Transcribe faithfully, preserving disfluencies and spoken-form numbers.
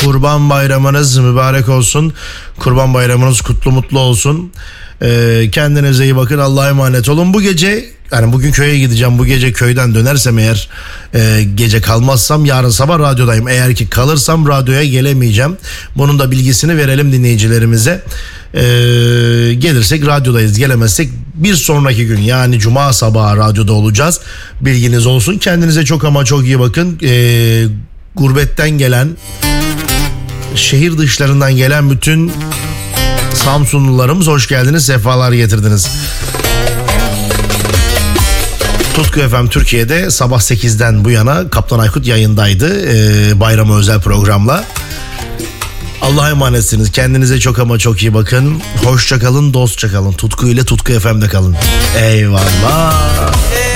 Kurban bayramınız mübarek olsun. Kurban bayramınız kutlu mutlu olsun. Ee, kendinize iyi bakın. Allah'a emanet olun. Bu gece, yani bugün köye gideceğim. Bu gece köyden dönersem eğer, e, gece kalmazsam yarın sabah radyodayım. Eğer ki kalırsam radyoya gelemeyeceğim. Bunun da bilgisini verelim dinleyicilerimize. Ee, gelirsek radyodayız, gelemezsek bir sonraki gün, yani cuma sabahı radyoda olacağız. Bilginiz olsun. Kendinize çok ama çok iyi bakın. Ee, gurbetten gelen, şehir dışlarından gelen bütün Samsunlularımız hoş geldiniz, sefalar getirdiniz. Tutku F M Türkiye'de sabah sekizden bu yana Kaptan Aykut yayındaydı. Ee, bayrama özel programla. Allah'a emanetsiniz. Kendinize çok ama çok iyi bakın. Hoşça kalın, dostça kalın. Tutku ile Tutku F M'de kalın. Eyvallah.